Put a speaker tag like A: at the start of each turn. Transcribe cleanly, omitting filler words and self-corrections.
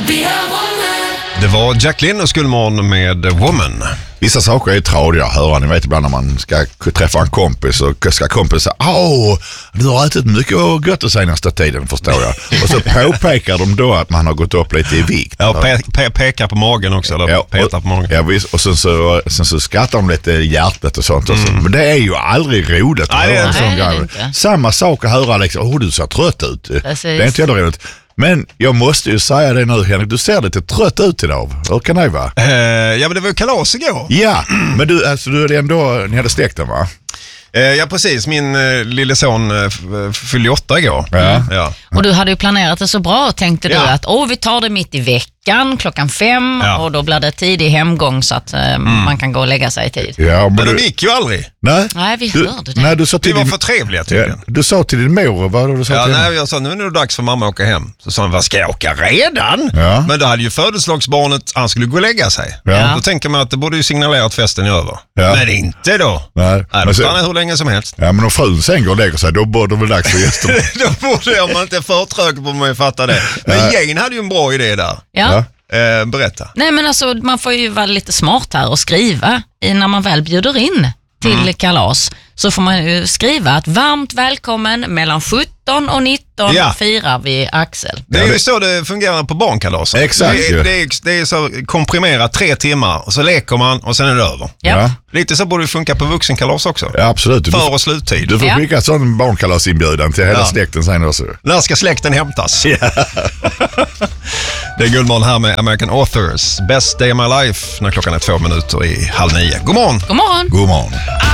A: Det var Jacqueline och Skullmorgon med Woman.
B: Vissa saker är tradiga att höra. Ni vet ibland när man ska träffa en kompis och ska kompisen säga du har ätit mycket och gott den senaste tiden, förstår jag. Och så påpekar de då att man har gått upp lite i vikt.
A: Ja, pekar på magen också. Eller petar på magen.
B: Ja, visst. Och sen så skrattar de lite i hjärtat och sånt. Men det är ju aldrig roligt att höra en sån grej. Samma sak att höra liksom, du ser trött ut.
C: Precis.
B: Det är inte jävla roligt. Men jag måste ju säga det nu, Henrik. Du ser lite trött ut idag. Hur kan det vara?
A: Ja, men det var ju kalas igår.
B: Ja, men du är ändå, ni hade stekt den, va?
A: Ja, precis. Min lille son fyllde 8 igår. Ja.
C: Och du hade ju planerat det så bra, tänkte du att vi tar det mitt i veckan, 5:00 och då blir det tidig hemgång så att man kan gå och lägga sig i tid.
B: Ja,
A: men de gick ju aldrig.
C: Nej, vi hörde det.
B: Nej, du sa till
A: vi var för trevliga tydligen.
B: Ja, du sa till din mor, vad var det du sa till henne?
A: Jag sa, nu är det dags för mamma att åka hem. Så sa hon, vad ska jag åka redan?
B: Ja.
A: Men då hade ju födelsedagsbarnet, han skulle gå och lägga sig.
C: Ja.
A: Då tänker man att det borde ju signalera att festen är över.
B: Ja.
A: Men inte då.
B: Nej.
A: Då stannar hur länge som helst.
B: Ja, men om frun sen går och lägger sig, då borde det väl dags för gästerna.
A: Då borde jag, om man inte är för trög på mig, fatta det. Men Jane hade ju en bra idé där.
C: Ja.
A: Berätta.
C: Nej, men alltså man får ju vara lite smart här och skriva när man väl bjuder in till kalas. Så får man ju skriva att varmt välkommen mellan 17 och 19 firar vi Axel.
A: Det är ju så det fungerar på barnkalas.
B: Exakt.
A: Det är så komprimerat 3 timmar och så leker man och sen är det över.
C: Ja.
A: Lite så borde det funka på vuxenkalas också.
B: Ja, absolut.
A: För- och sluttid.
B: Du får skicka en sån barnkalasinbjudan till hela släkten sen också.
A: När ska släkten hämtas? Det är Gullmorgon här med American Authors. Best Day of My Life när klockan är 2 minuter i 8:30. God morgon!
C: God morgon!
B: God morgon.